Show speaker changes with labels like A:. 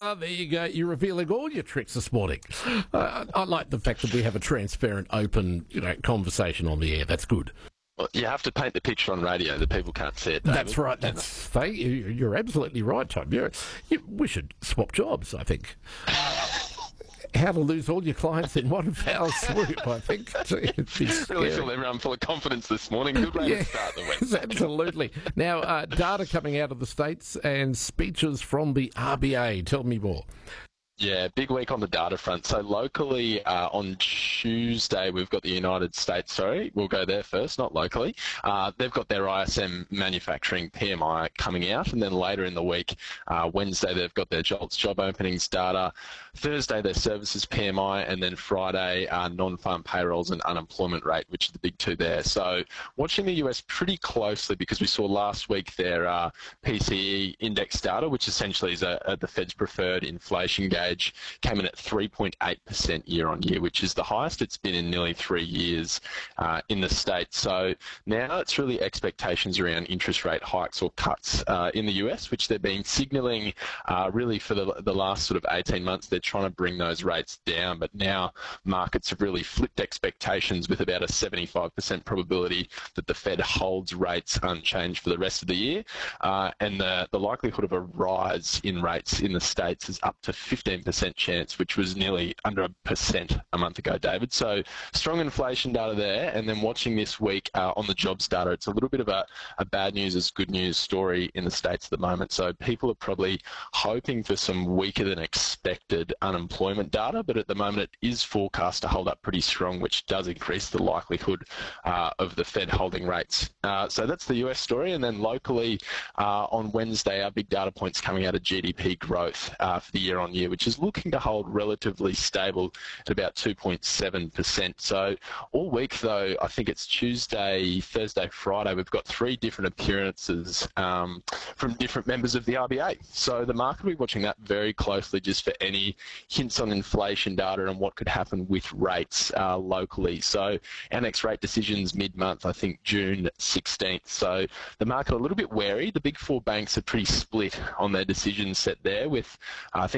A: There you go. You're revealing all your tricks this morning. I like the fact that we have a transparent, open, conversation on the air. That's good.
B: Well, you have to paint the picture on radio. The people can't see it, David.
A: That's right. You're absolutely right, Tom. We should swap jobs, I think. How to lose all your clients in one foul swoop, I think.
B: Really feel everyone full of confidence this morning. Good way to start the week.
A: Absolutely. Now, data coming out of the States and speeches from the RBA. Tell me more.
B: Yeah, big week on the data front. So locally, on Tuesday, we've got the United States, we'll go there first, not locally. They've got their ISM manufacturing PMI coming out, and then later in the week, Wednesday, they've got their job openings data. Thursday, their services PMI, and then Friday, non-farm payrolls and unemployment rate, which are the big two there. So watching the US pretty closely because we saw last week their PCE index data, which essentially is the Fed's preferred inflation gauge, came in at 3.8% year on year, which is the highest it's been in nearly 3 years in the States. So now it's really expectations around interest rate hikes or cuts in the US, which they've been signalling really for the last sort of 18 months. They're trying to bring those rates down, but now markets have really flipped expectations with about a 75% probability that the Fed holds rates unchanged for the rest of the year. And the likelihood of a rise in rates in the States is up to 15% chance, which was nearly under 1% a month ago, David. So strong inflation data there. And then watching this week on the jobs data, it's a little bit of a bad news is good news story in the States at the moment. So people are probably hoping for some weaker than expected unemployment data, but at the moment it is forecast to hold up pretty strong, which does increase the likelihood of the Fed holding rates. So that's the US story. And then locally on Wednesday, our big data points coming out of GDP growth for the year on year, which is looking to hold relatively stable at about 2.7%. So all week, though, I think it's Tuesday, Thursday, Friday, we've got 3 different appearances from different members of the RBA. So the market will be watching that very closely just for any hints on inflation data and what could happen with rates locally. So our next rate decision's mid-month, I think June 16th. So the market a little bit wary. The big 4 banks are pretty split on their decision set there with, I think,